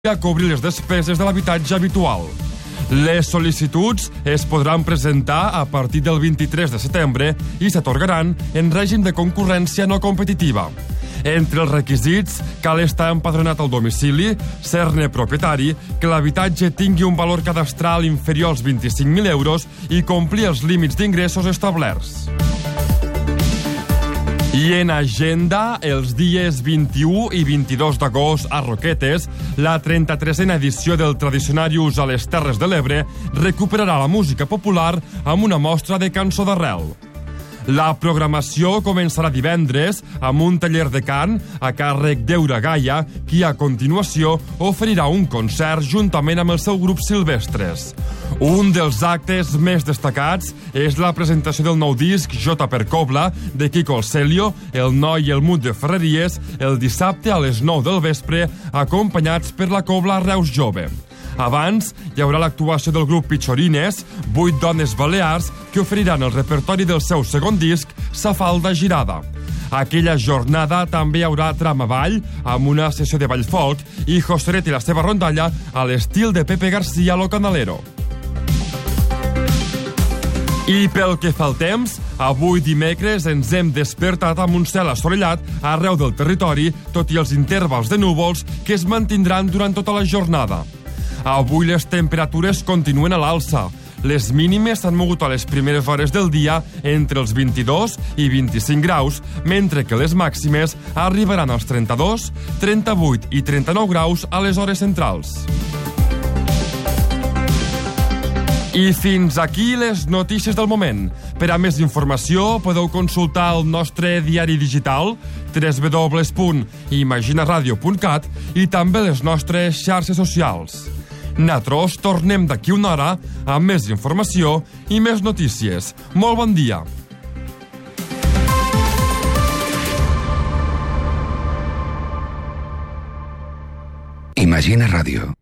a cobrir les despeses de l'habitatge habitual. Les sol·licituds es podran presentar a partir del 23 de setembre i s'atorgaran en règim de concurrència no competitiva. Entre els requisits, cal estar empadronat al domicili, ser-ne propietari, que l'habitatge tingui un valor cadastral inferior als 25.000 euros i complir els límits d'ingressos establerts. I en agenda, els dies 21 i 22 d'agost a Roquetes, la 33a edició del Tradicionarius a les Terres de l'Ebre recuperarà la música popular amb una mostra de cançó d'arrel. La programació començarà divendres amb un taller de cant a càrrec d'Eura Gaia, qui a continuació oferirà un concert juntament amb el seu grup Silvestres. Un dels actes més destacats és la presentació del nou disc J per Cobla de Quico el Celio, el Noi i el Mut de Ferreries, el dissabte a les 9 del vespre, acompanyats per la Cobla Reus Jove. Abans, hi haurà l'actuació del grup Pichorines, 8 dones balears que oferiran el repertori del seu segon disc, Sa falda girada. Aquella jornada també hi haurà tram avall, amb una sessió de ball folk, i Joseret i la seva rondalla a l'estil de Pepe García lo Canalero. I pel que fa al temps, avui dimecres ens hem despertat amb un cel assolellat arreu del territori, tot i els intervals de núvols que es mantindran durant tota la jornada. Avui les temperatures continuen a l'alça. Les mínimes s'han mogut a les primeres hores del dia entre els 22 i 25 graus, mentre que les màximes arribaran als 32, 38 i 39 graus a les hores centrals. I fins aquí les notícies del moment. Per a més informació podeu consultar el nostre diari digital www.imaginaradio.cat i també les nostres xarxes socials. Nosaltres tornem d'aquí una hora amb més informació i més notícies. Molt bon dia. Imagina Ràdio.